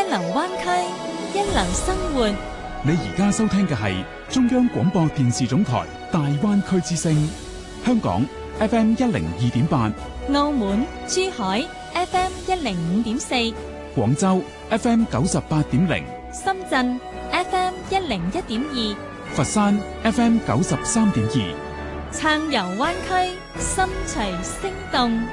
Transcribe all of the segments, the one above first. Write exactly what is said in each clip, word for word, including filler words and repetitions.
流灣區，一流生活。 你而家收聽嘅係中央廣播電視總台大灣區之聲，香港 F M 一零二點八， 澳門、珠海 F M 一零五點四， 廣州 F M 九十八點零， 深圳 F M 一零一點二， 佛山 F M 九十三點二， 暢遊灣區，心隨聲動，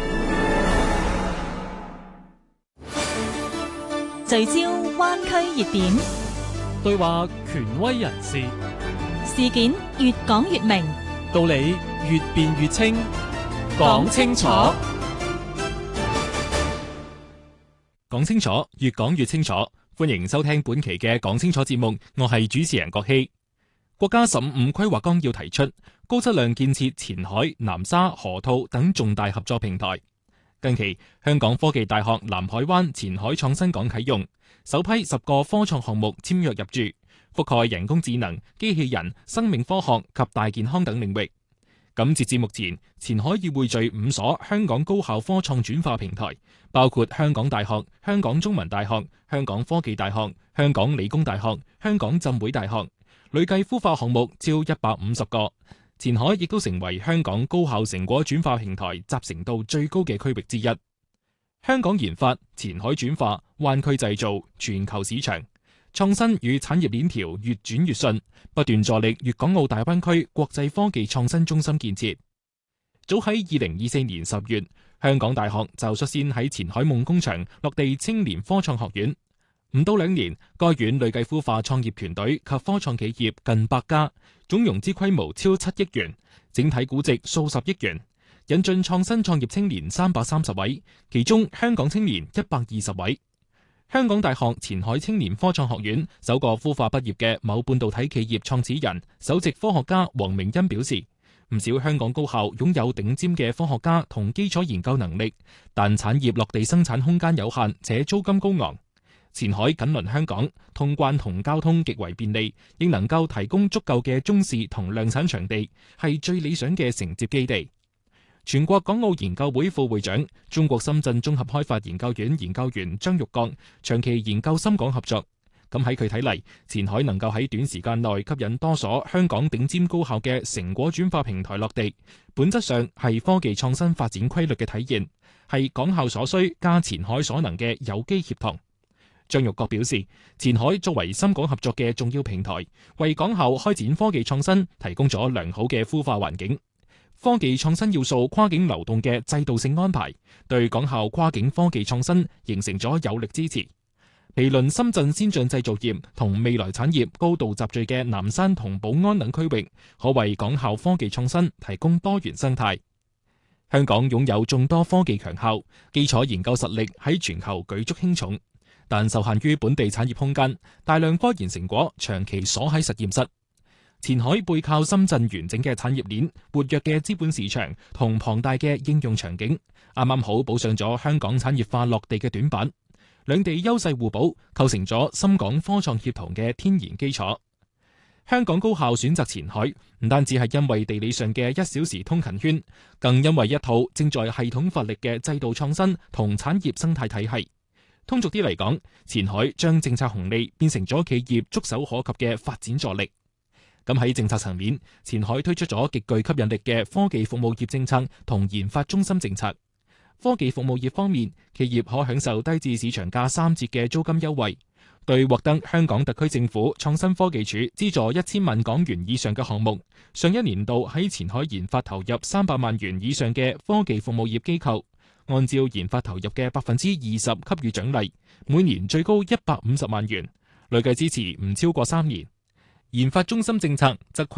聚焦灣區熱點， 對話權威人士， 事件越講越明， 道理越辯越清，講清楚，講清楚，越講越清楚。歡迎收聽本期嘅講清楚節目，我係主持人郭希。國家十五五規劃綱要提出高質量建設前海、南沙、河套等重大合作平台。近期，香港科技大學南海灣前海創新港啟用，首批十個科創項目簽約入駐，覆蓋人工智能、機器人、生命科學及大健康等領域。咁截至目前，前海已匯聚五所香港高校科創轉化平台，包括香港大學、香港中文大學、香港科技大學、香港理工大學、香港浸會大學，累計孵化項目超一百五十個。前海亦都成為香港高校成果轉化平台集成度最高嘅區域之一。香港研發、前海轉化、灣區製造、全球市場創新與產業鏈條越轉越順，不斷助力粵港澳大灣區國際科技創新中心建設。早喺二零二四年十月，香港大學就率先喺前海夢工場落地青年科創學院。唔到兩年，該院累計孵化創業團隊及科創企業近百家，總融資規模超七億元，整體估值數十億元，引進創新創業青年三百三十位，其中香港青年一百二十位。香港大學前海青年科創學院首個孵化畢業嘅某半導體企業創始人、首席科學家黃明恩表示，唔少香港高校擁有頂尖嘅科學家同基礎研究能力，但產業落地生產空間有限，且租金高昂。前海緊鄰香港，通關同交通極為便利，亦能夠提供足夠嘅中試同量產場地，係最理想嘅承接基地。全國港澳研究會副會長、中國深圳綜合開發研究院研究員張玉剛長期研究深港合作。咁喺佢睇嚟，前海能夠喺短時間內吸引多所香港頂尖高校嘅成果轉化平台落地，本質上係科技創新發展規律嘅體現，係港校所需加前海所能嘅有機協同。張玉國表示，前海作為深港合作嘅重要平台，為港校開展科技創新提供咗良好嘅孵化環境。科技創新要素跨境流動嘅制度性安排，對港校跨境科技創新形成咗有力支持。毗鄰深圳先進製造業同未來產業高度集聚嘅南山同寶安等區域，可為港校科技創新提供多元生態。香港擁有眾多科技強校，基礎研究實力喺全球舉足輕重。但受限於本地產業空間，大量科研成果長期鎖喺實驗室。前海背靠深圳完整嘅產業鏈、活躍嘅資本市場同龐大嘅應用場景，啱啱好補上咗香港產業化落地嘅短板。兩地優勢互補，構成咗深港科創協同嘅天然基礎。香港高校選擇前海，唔單止係因為地理上嘅一小時通勤圈，更因為一套正在系統發力嘅制度創新同產業生態體系。通俗啲嚟講，前海將政策紅利變成咗企業觸手可及嘅發展助力。咁喺政策層面，前海推出咗極具吸引力嘅科技服務業政策同研發中心政策。科技服務業方面，企業可享受低至市場價三折嘅租金優惠。對獲得香港特區政府創新科技署資助一千萬港元以上嘅項目，上一年度喺前海研發投入三百萬元以上嘅科技服務業機構，按照研發投入嘅百分之二十給予獎勵，每年最高一百五十萬元，累計支持唔超過三年。研發中心政策則規